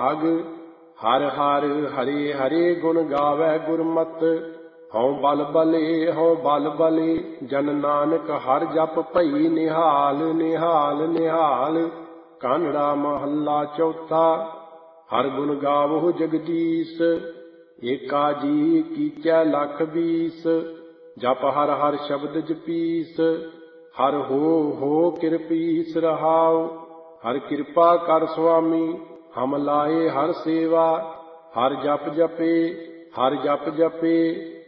ਭਾਗ। ਹਰਿ ਹਰਿ ਹਰੇ ਹਰੇ ਗੁਣ ਗਾਵੈ ਗੁਰਮਤਿ। ਹਉ ਬਲ ਬਲੇ ਹਉ ਬਲ ਬਲੇ, ਜਨ ਨਾਨਕ ਹਰਿ ਜਪੁ ਭਈ ਨਿਹਾਲ ਨਿਹਾਲ ਨਿਹਾਲ। ਕਾਨੜਾ ਮਹੱਲਾ ਚੌਥਾ। ਹਰਿ ਗੁਣ ਗਾਵਹੁ ਜਗਦੀਸ਼, ਏਕਾ ਜੀ ਕੀਚੈ ਲਖ ਬੀਸ। ਜਪ ਹਰਿ ਹਰਿ ਸ਼ਬਦ ਜਪੀਸ, ਹਰਿ ਹੋ ਕਿਰਪੀਸ ਰਹਾਉ। ਹਰਿ ਕਿਰਪਾ ਕਰ ਸੁਆਮੀ, ਹਮ ਲਾਏ ਹਰਿ ਸੇਵਾ। ਹਰਿ ਜਪ ਜਪੇ ਹਰਿ ਜਪ ਜਪੇ,